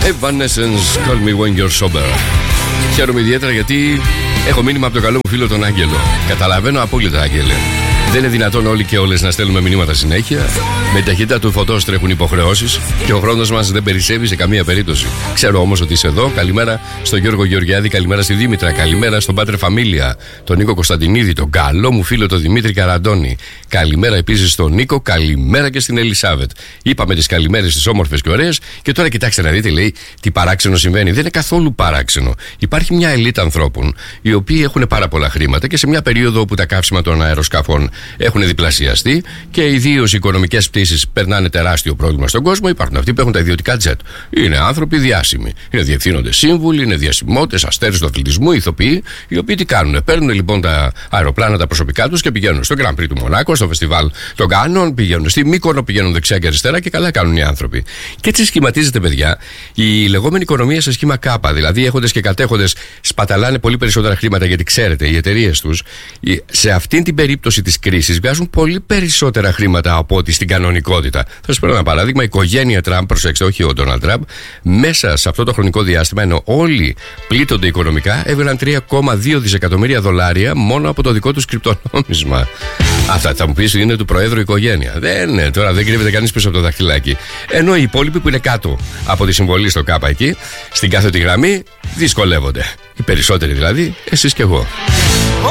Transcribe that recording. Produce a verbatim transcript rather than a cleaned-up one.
Evanescence, Call Me When You're Sober. Χαίρομαι ιδιαίτερα γιατί έχω μήνυμα από τον καλό μου φίλο τον Άγγελο. Καταλαβαίνω απόλυτα, Άγγελε. Δεν είναι δυνατόν όλοι και όλες να στέλνουμε μηνύματα συνέχεια. Με την ταχύτητα του φωτός τρέχουν υποχρεώσεις και ο χρόνος μας δεν περισσεύει σε καμία περίπτωση. Ξέρω όμως ότι είσαι εδώ. Καλημέρα στον Γιώργο Γεωργιάδη, καλημέρα στη Δήμητρα, καλημέρα στον Πάτερ Φαμίλια, τον Νίκο Κωνσταντινίδη, τον καλό μου φίλο τον Δημήτρη Καραντώνη. Καλημέρα επίσης στον Νίκο, καλημέρα και στην Ελισάβετ. Είπαμε τις καλημέρες τις όμορφες και ωραίες και τώρα κοιτάξτε να δείτε, λέει, τι παράξενο συμβαίνει. Δεν είναι καθόλου παράξενο. Υπάρχει μια ελίτ ανθρώπων οι οποίοι έχουν πάρα πολλά χρήματα και σε μια περίοδο όπου τα καύσιμα των αεροσκαφών έχουν διπλασιαστεί και ιδίως οι οικονομικές πτήσεις περνάνε τεράστιο πρόβλημα στον κόσμο. Υπάρχουν αυτοί που έχουν τα ιδιωτικά τζετ. Είναι άνθρωποι διάσημοι. Είναι διευθύνοντες σύμβουλοι, είναι διασημότητες, αστέρες του αθλητισμού, ηθοποιοί, οι οποίοι τι κάνουν. Παίρνουν λοιπόν τα αεροπλάνα τα προσωπικά τους και πηγαίνουν στο Grand Prix του Μονάκο, στο φεστιβάλ των Κάνων, πηγαίνουν στη Μύκονο, πηγαίνουν δεξιά και αριστερά και καλά κάνουν οι άνθρωποι. Και έτσι σχηματίζεται, παιδιά, η λεγόμενη οικονομία σε σχήμα Κάπα. Δηλαδή, έχοντες και κατέχοντες σπαταλάνε πολύ περισσότερα χρήματα γιατί ξέρετε, οι εταιρείες τους σε αυτήν την περίπτωση της κρίσης βγάζουν πολύ περισσότερα χρήματα από ό,τι στην κανονικότητα. Θα σας πω ένα παράδειγμα. Η οικογένεια Τραμπ, προσέξτε, όχι ο Ντόναλντ Τραμπ, μέσα σε αυτό το χρονικό διάστημα, ενώ όλοι πλήττονται οικονομικά, έβγαλαν τρία κόμμα δύο δισεκατομμύρια δολάρια μόνο από το δικό τους κρυπτονόμισμα. Αυτά θα μου πεις είναι του Προέδρου οικογένεια. Δεν είναι, τώρα δεν κρύβεται κανείς πίσω από το δαχτυλάκι. Ενώ οι υπόλοιποι που είναι κάτω από τη συμβολή στο ΚΑΠΑ εκεί, στην κάθετη γραμμή, δυσκολεύονται. Οι περισσότεροι δηλαδή, εσείς και εγώ.